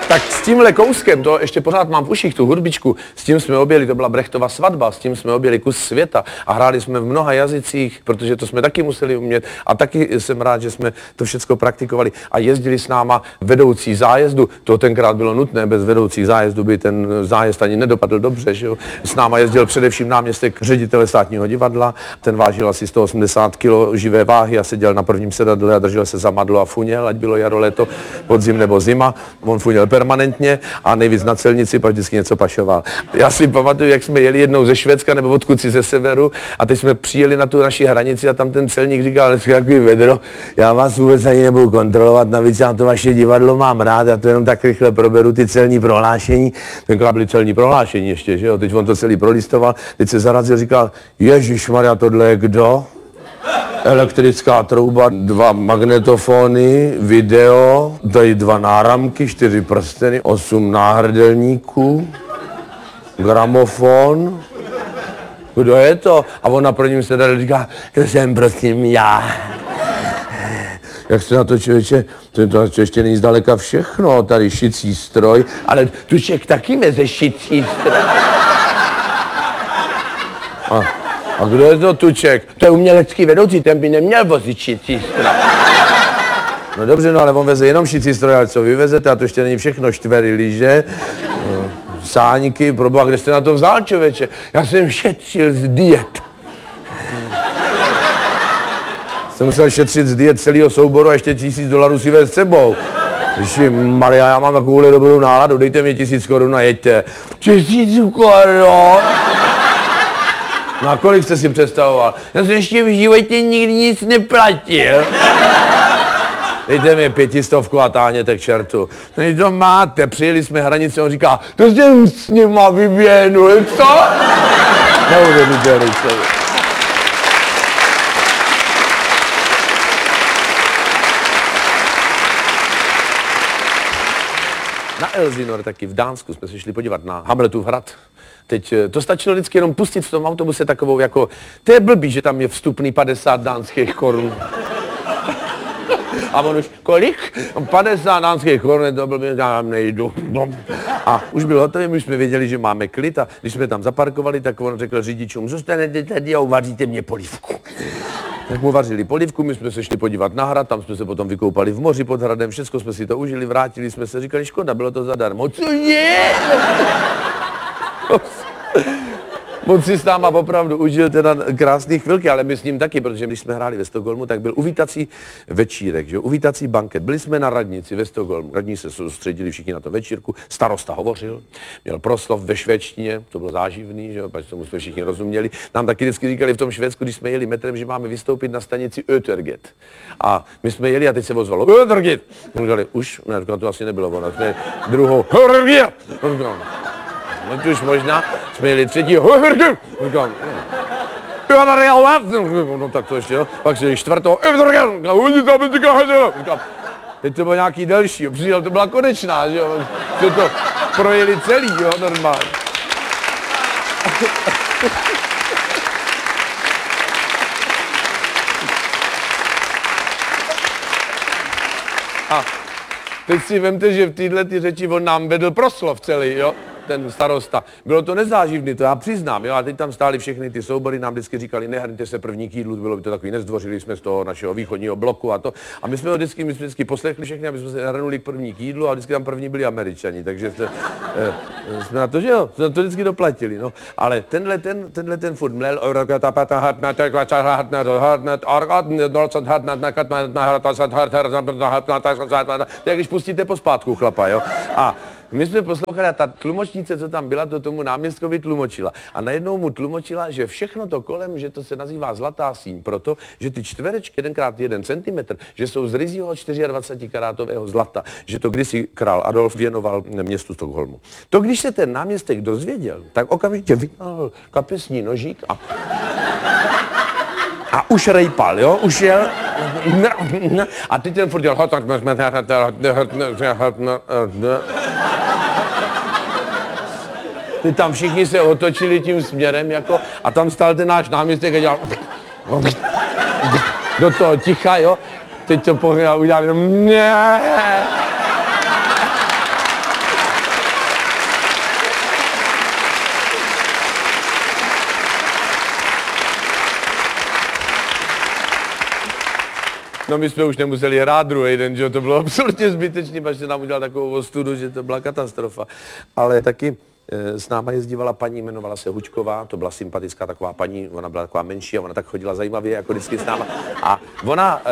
Tak s tímhle kouskem, to ještě pořád mám v uších, tu hudbičku, s tím jsme objeli, to byla Brechtova svatba, s tím jsme objeli kus světa a hráli jsme v mnoha jazycích, protože to jsme taky museli umět a taky jsem rád, že jsme to všecko praktikovali a jezdili s náma vedoucí zájezdu, to tenkrát bylo nutné, bez vedoucí zájezdu by ten zájezd ani nedopadl dobře, že jo. S náma jezdil především náměstek ředitele Státního divadla, ten vážil asi 180 kg živé váhy a seděl na prvním sedadle a držel se za madlo a funěl, ať bylo jaro, léto, podzim nebo zima, on funěl permanentně a nejvíc na celnici pak vždycky něco pašoval. Já si pamatuju, jak jsme jeli jednou ze Švédska nebo odkud si ze severu a teď jsme přijeli na tu naši hranici a tam ten celník říkal, takový vedro, já vás vůbec ani nebudu kontrolovat, navíc já to vaše divadlo mám rád, já to jenom tak rychle proberu ty celní prohlášení. Tenkrát byly celní prohlášení ještě, že jo, teď on to celý prolistoval, teď se zarazil, říkal, ježišmarja, tohle je kdo? Elektrická trouba, 2 magnetofony, video, tady 2 náramky, 4 prsteny, 8 náhrdelníků, gramofon. Kdo je to? A on na prvním sedadle říká, to jsem prosím já. Jak se na to, člověče, to ještě není zdaleka všechno, tady šicí stroj, ale Tuček taky veze šicí stroj. A kdo je to Tuček? To je umělecký vedoucí, ten by neměl vozit šicí stroj. No dobře, no ale on veze jenom šicí stroj, ale co vy vezete, a to ještě není všechno, štvery lyže, sáňky, proboha, kde jste na to vzal, člověče? Já jsem šetřil z diet. Jsem musel šetřit z diet celého souboru a ještě $1000 si vést s sebou. Ježi Maria, já mám takovouhle dobrou náladu, dejte mi 1000 korun a jeďte. 1000 korun? Na kolik jste si představoval? Já jsem ještě v životě nikdy nic neplatil. Dejte mi 500 a táhněte k čertu. Teď to máte, přijeli jsme hranici, on říká, to jsem s nima vyběhnul, co? Neuvěřitelný člověk. Na Elsinor taky v Dánsku jsme se šli podívat na Hamletův hrad. Teď to stačilo vždycky jenom pustit v tom autobuse takovou jako, to je blbý, že tam je vstupný 50 dánských korun. A on už, kolik? 50 dánských korun, to blbý, já tam nejdu. A už byl hotový, my jsme věděli, že máme klid a když jsme tam zaparkovali, tak on řekl řidičům, zůstanete tady a uvaříte mě polívku. Tak mu vařili polívku, my jsme se šli podívat na hrad, tam jsme se potom vykoupali v moři pod hradem, všechno jsme si to užili, vrátili jsme se, říkali, škoda, bylo to zadarmo. Co je? Moc si s náma opravdu užil teda krásný chvilky, ale my s ním taky, protože když jsme hráli ve Stockholmu, tak byl uvítací večírek, že? Uvítací banket. Byli jsme na radnici ve Stockholmu. Radní se soustředili všichni na to večírku, starosta hovořil, měl proslov ve švédštině, to bylo záživný, že? Protože tomu jsme všichni rozuměli. Nám taky vždycky říkali v tom Švédsku, když jsme jeli metrem, že máme vystoupit na stanici Öterget. A my jsme jeli a teď se ozvalo Öterget. Říkali, už? Ne, to asi nebylo ono. Jsme druhou Öterget. No to už možná, jsme jeli třetí, říkám, no tak to ještě, jo, pak se jeli čtvrtou, říkám, teď to bylo nějaký delší, přijel, to byla konečná, že jo, že to projeli celý, jo, normálně. A teď si vemte, že v této řeči on nám vedl proslov celý, jo. Ten starosta. Bylo to nezáživný, to já přiznám, jo, a teď tam stály všechny ty soubory, nám vždycky říkali, nehrňte se první k jídlu, bylo by to takový, nezdvořili jsme z toho našeho východního bloku a to. A my jsme vždycky poslechli všechny, aby jsme se hrnuli k první k jídlu a vždycky tam první byli Američani, takže jsme na to, že jo, jsme to vždycky doplatili, no. Ale tenhle ten furt mlel, tak když pustíte pospátku chlapa, jo. A my jsme poslouchali a ta tlumočnice, co tam byla, to tomu náměstkovi tlumočila. A najednou mu tlumočila, že všechno to kolem, že to se nazývá zlatá síň, proto, že ty čtverečky 1x1 centimetr, že jsou z ryzího 24karátového zlata, že to kdysi král Adolf věnoval městu Stockholmu. To, když se ten náměstek dozvěděl, tak okamžitě vytáhl kapesní nožík a už rejpal, jo, už jel. A teď ten furt dělal. Teď tam všichni se otočili tím směrem, jako, a tam stál ten náš náměstek a dělal do toho ticha, jo. Teď to pohled udělal jenom No my jsme už nemuseli hrát druhý den, že to bylo absolutně zbytečný, až se nám udělal takovou ostudu, že to byla katastrofa. Ale taky s náma jezdívala paní, jmenovala se Hučková, to byla sympatická taková paní, ona byla taková menší a ona tak chodila zajímavě, jako vždycky s náma. A ona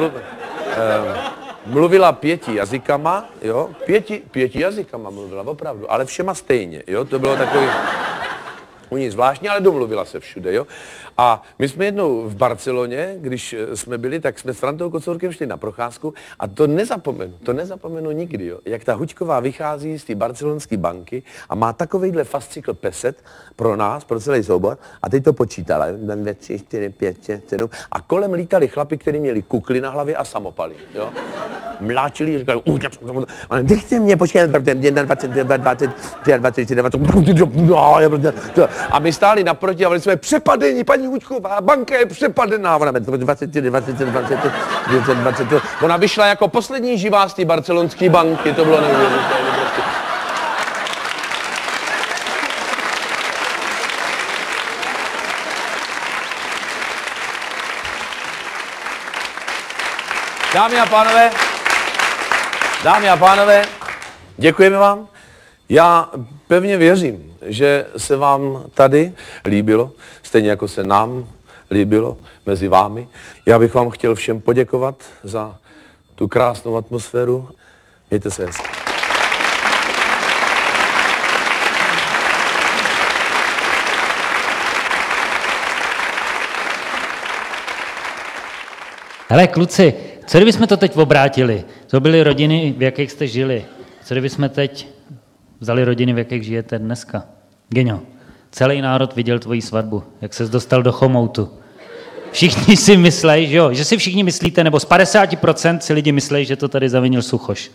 mluvila 5 jazykama, jo, 5 jazykama mluvila, opravdu, ale všema stejně, jo, to bylo takový u ní zvláštní, ale domluvila se všude, jo. A my jsme jednou v Barceloně, když jsme byli, tak jsme s Frantou Kocourkem šli na procházku a to nezapomenu nikdy, jo. Jak ta Hučková vychází z té barcelonské banky a má takovejhle fascikl peset pro nás, pro celý soubor a teď to počítala, 1, 2, 3, 4, 5, 6, 7 a kolem lítali chlapi, kteří měli kukly na hlavě a samopaly, jo. Mláčili, říkali, dejte mě, počkejte, 1, 22, 23, 24, 25, a my stáli naproti a byli jsme přepadeni, paní Hučková, banka je přepadená. Ona 20. Ona vyšla jako poslední živá z té barcelonské banky, to bylo neuvěřitelné prostě. Dámy a pánové, děkujeme vám. Já pevně věřím, že se vám tady líbilo, stejně jako se nám líbilo mezi vámi. Já bych vám chtěl všem poděkovat za tu krásnou atmosféru. Mějte se hezky. Hele, kluci, co kdybychom to teď obrátili? To byly rodiny, v jakých jste žili. Co kdybychom teď vzali rodiny, v jakých žijete dneska? Geňo, celý národ viděl tvoji svatbu, jak ses dostal do chomoutu. Všichni si myslej, že jo, že si všichni myslíte, nebo z 50% si lidi myslej, že to tady zavinil Suchoš.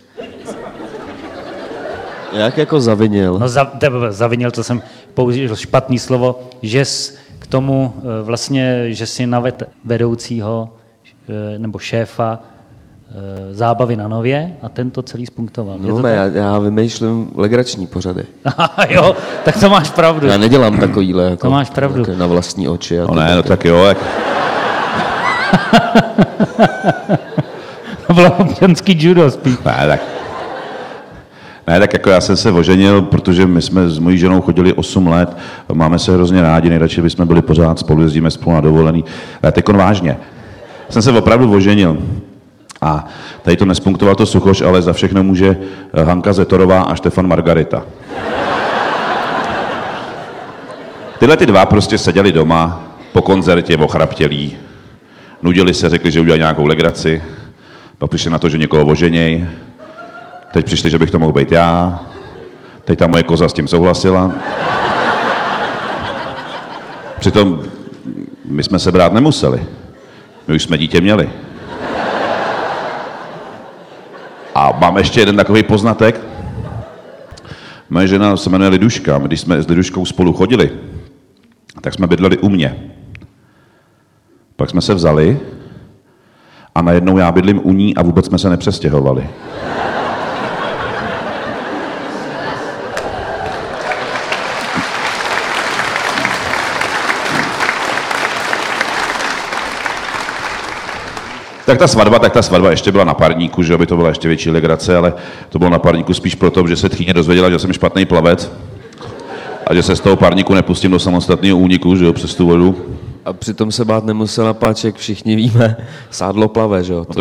Jak jako zavinil? No zavinil, to jsem použil špatný slovo, že jsi k tomu vlastně, že si naved vedoucího nebo šéfa zábavy na Nově a ten to celý spunktoval. No, já vymýšlím legrační pořady. Jo, tak to máš pravdu. Já nedělám takovýhle jako to máš pravdu. Na vlastní oči. No ne, no tak jo, jak... To bylo občanský judo spíš. Ne, tak jako já jsem se oženil, protože my jsme s mojí ženou chodili 8 let, máme se hrozně rádi, nejradši bychom byli pořád spolu, jezdíme spolu na dovolený. Ale teď vážně, jsem se opravdu oženil. A tady to nespunktoval to Suchoš, ale za všechno může Hanka Zetorová a Štefan Margarita. Tyhle ty dva prostě seděli doma po koncertě ochraptělí, nudili se, řekli, že udělají nějakou legraci, pak přišli na to, že někoho oženěj, teď přišli, že bych to mohl být já, teď ta moje koza s tím souhlasila. Přitom my jsme se brát nemuseli, my už jsme dítě měli. A mám ještě jeden takový poznatek. Moje žena se jmenuje Liduška. Když jsme s Liduškou spolu chodili, tak jsme bydleli u mě. Pak jsme se vzali a najednou já bydlím u ní a vůbec jsme se nepřestěhovali. Tak ta svatba ještě byla na párníku, že by to byla ještě větší legrace, ale to bylo na párníku spíš proto, že se tchýně dozvěděla, že jsem špatný plavec a že se z toho párníku nepustím do samostatného úniku, že jo, přes tu vodu. A přitom se bát nemusela, páček, všichni víme, sádlo plave, že jo. To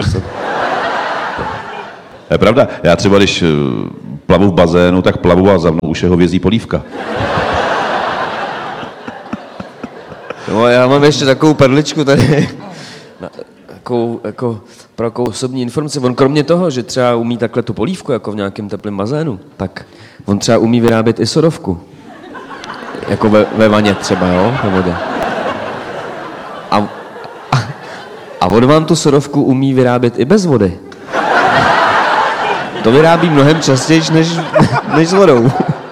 je pravda, já třeba když plavu v bazénu, tak plavu a za mnou už je hovězí polívka. No já mám ještě takovou perličku tady. Pro takovou osobní informaci. On kromě toho, že třeba umí takhle tu polívku, jako v nějakém teplém bazénu, tak on třeba umí vyrábět i sodovku. Jako ve vaně třeba, jo, ve vodě. A on vám tu sodovku umí vyrábět i bez vody. To vyrábí mnohem častěji, než s vodou.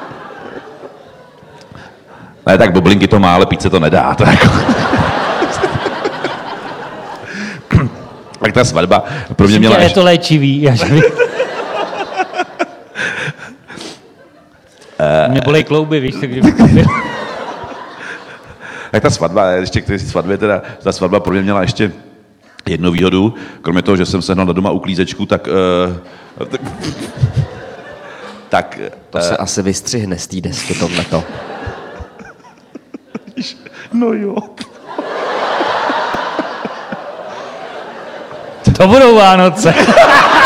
Ne, tak bublinky to má, ale pít se to nedá. To jako... Tak ta svatba pro mě měla... Je to léčivý. Mě bolej klouby, víš, tak kdyby to bylo. Tak ta svatba, ještě k té svatbě teda, ta svatba pro mě měla ještě jednu výhodu, kromě toho, že jsem sehnal na doma uklízečku, tak To se asi vystřihne z té desky tohleto. no jo. To budou Vánoce.